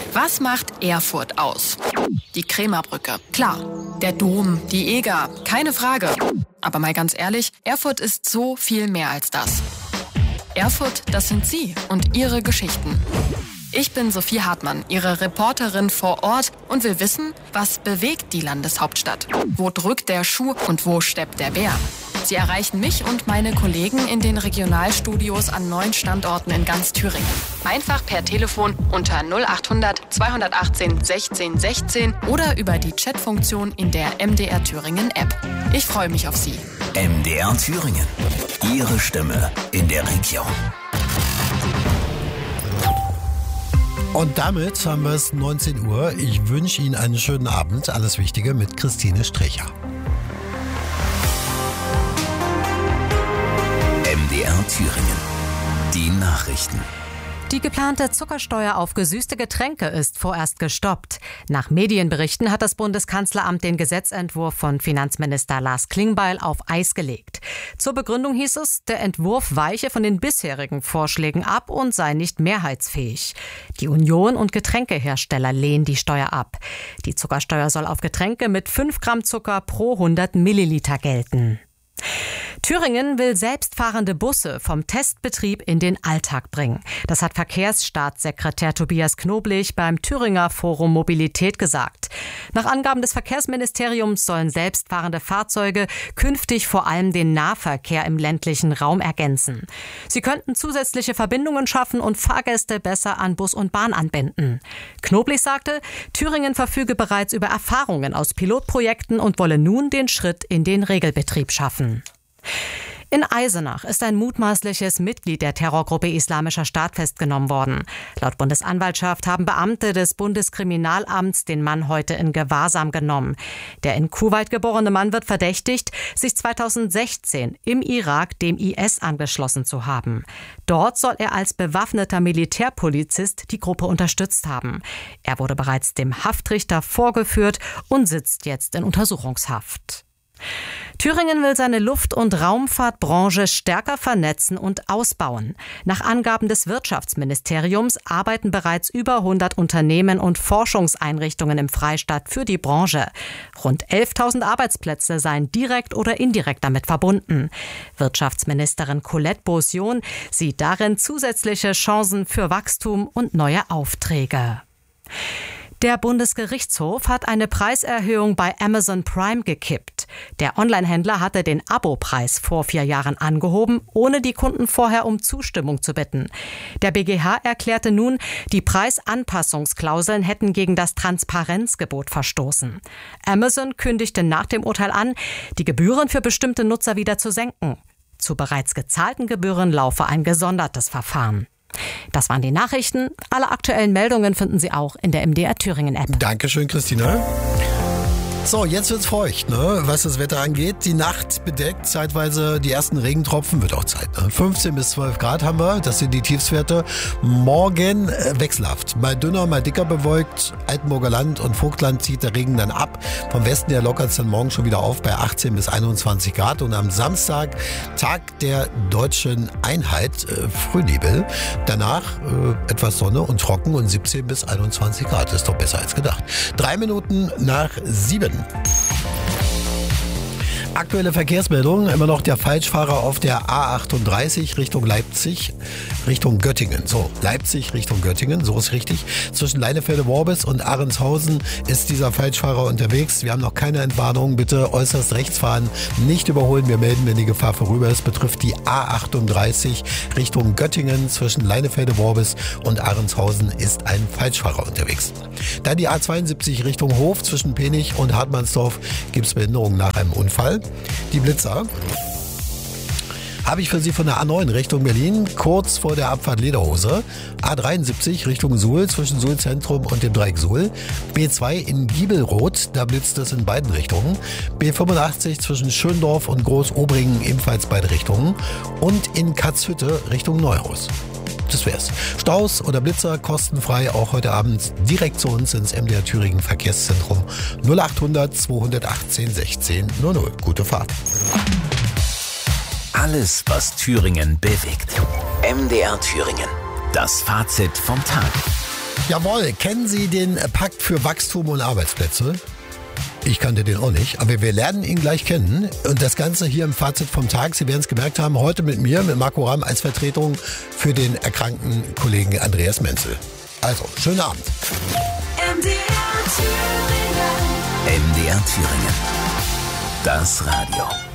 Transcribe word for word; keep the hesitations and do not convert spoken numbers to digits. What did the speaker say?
Was macht Erfurt aus? Die Krämerbrücke, klar. Der Dom, die Eger, keine Frage. Aber mal ganz ehrlich, Erfurt ist so viel mehr als das. Erfurt, das sind Sie und Ihre Geschichten. Ich bin Sophie Hartmann, Ihre Reporterin vor Ort und will wissen, was bewegt die Landeshauptstadt? Wo drückt der Schuh und wo steppt der Bär? Sie erreichen mich und meine Kollegen in den Regionalstudios an neun Standorten in ganz Thüringen. Einfach per Telefon unter null achthundert zweihundertachtzehn sechzehn sechzehn oder über die Chatfunktion in der M D R Thüringen App. Ich freue mich auf Sie. M D R Thüringen. Ihre Stimme in der Region. Und damit haben wir es neunzehn Uhr. Ich wünsche Ihnen einen schönen Abend. Alles Wichtige mit Christine Strecher. M D R Thüringen. Die Nachrichten. Die geplante Zuckersteuer auf gesüßte Getränke ist vorerst gestoppt. Nach Medienberichten hat das Bundeskanzleramt den Gesetzentwurf von Finanzminister Lars Klingbeil auf Eis gelegt. Zur Begründung hieß es, der Entwurf weiche von den bisherigen Vorschlägen ab und sei nicht mehrheitsfähig. Die Union und Getränkehersteller lehnen die Steuer ab. Die Zuckersteuer soll auf Getränke mit fünf Gramm Zucker pro hundert Milliliter gelten. Thüringen will selbstfahrende Busse vom Testbetrieb in den Alltag bringen. Das hat Verkehrsstaatssekretär Tobias Knoblich beim Thüringer Forum Mobilität gesagt. Nach Angaben des Verkehrsministeriums sollen selbstfahrende Fahrzeuge künftig vor allem den Nahverkehr im ländlichen Raum ergänzen. Sie könnten zusätzliche Verbindungen schaffen und Fahrgäste besser an Bus und Bahn anbinden. Knoblich sagte, Thüringen verfüge bereits über Erfahrungen aus Pilotprojekten und wolle nun den Schritt in den Regelbetrieb schaffen. In Eisenach ist ein mutmaßliches Mitglied der Terrorgruppe Islamischer Staat festgenommen worden. Laut Bundesanwaltschaft haben Beamte des Bundeskriminalamts den Mann heute in Gewahrsam genommen. Der in Kuwait geborene Mann wird verdächtigt, sich zweitausendsechzehn im Irak dem I S angeschlossen zu haben. Dort soll er als bewaffneter Militärpolizist die Gruppe unterstützt haben. Er wurde bereits dem Haftrichter vorgeführt und sitzt jetzt in Untersuchungshaft. Thüringen will seine Luft- und Raumfahrtbranche stärker vernetzen und ausbauen. Nach Angaben des Wirtschaftsministeriums arbeiten bereits über hundert Unternehmen und Forschungseinrichtungen im Freistaat für die Branche. Rund elftausend Arbeitsplätze seien direkt oder indirekt damit verbunden. Wirtschaftsministerin Colette Beausion sieht darin zusätzliche Chancen für Wachstum und neue Aufträge. Der Bundesgerichtshof hat eine Preiserhöhung bei Amazon Prime gekippt. Der Onlinehändler hatte den Abopreis vor vier Jahren angehoben, ohne die Kunden vorher um Zustimmung zu bitten. Der B G H erklärte nun, die Preisanpassungsklauseln hätten gegen das Transparenzgebot verstoßen. Amazon kündigte nach dem Urteil an, die Gebühren für bestimmte Nutzer wieder zu senken. Zu bereits gezahlten Gebühren laufe ein gesondertes Verfahren. Das waren die Nachrichten. Alle aktuellen Meldungen finden Sie auch in der M D R Thüringen App. Dankeschön, Christina. So, jetzt wird's feucht, ne? Was das Wetter angeht. Die Nacht bedeckt, zeitweise die ersten Regentropfen, wird auch Zeit. Ne? fünfzehn bis zwölf Grad haben wir, das sind die Tiefstwerte. Morgen äh, wechselhaft, mal dünner, mal dicker bewölkt. Altenburger Land und Vogtland zieht der Regen dann ab. Vom Westen her lockert es dann morgen schon wieder auf bei achtzehn bis einundzwanzig Grad. Und am Samstag, Tag der deutschen Einheit, äh, Frühnebel. Danach äh, etwas Sonne und trocken und siebzehn bis einundzwanzig Grad. Das ist doch besser als gedacht. Drei Minuten nach sieben. Aktuelle Verkehrsmeldung, immer noch der Falschfahrer auf der A achtunddreißig Richtung Leipzig, Richtung Göttingen. So, Leipzig Richtung Göttingen, so ist richtig. Zwischen Leinefelde-Worbis und Ahrendshausen ist dieser Falschfahrer unterwegs. Wir haben noch keine Entwarnung, bitte äußerst rechts fahren, nicht überholen. Wir melden, wenn die Gefahr vorüber ist. Betrifft die A achtunddreißig Richtung Göttingen. Zwischen Leinefelde-Worbis und Ahrendshausen ist ein Falschfahrer unterwegs. Dann die A zweiundsiebzig Richtung Hof, zwischen Penich und Hartmannsdorf gibt es Behinderungen nach einem Unfall. Die Blitzer habe ich für Sie von der A neun Richtung Berlin, kurz vor der Abfahrt Lederhose. A dreiundsiebzig Richtung Suhl, zwischen Suhl Zentrum und dem Dreieck Suhl. B zwei in Giebelroth, da blitzt es in beiden Richtungen. B fünfundachtzig zwischen Schöndorf und Groß-Obringen, ebenfalls beide Richtungen. Und in Katzhütte Richtung Neuhaus. Das wär's. Staus oder Blitzer kostenfrei auch heute Abend direkt zu uns ins M D R Thüringen Verkehrszentrum null achthundert zweihundertachtzehn sechzehn null null. Gute Fahrt. Alles, was Thüringen bewegt. M D R Thüringen. Das Fazit vom Tag. Jawohl, kennen Sie den Pakt für Wachstum und Arbeitsplätze? Ich kannte den auch nicht, aber wir lernen ihn gleich kennen. Und das Ganze hier im Fazit vom Tag. Sie werden es gemerkt haben, heute mit mir, mit Marco Ramm als Vertretung für den erkrankten Kollegen Andreas Menzel. Also, schönen Abend. M D R Thüringen. M D R Thüringen. Das Radio.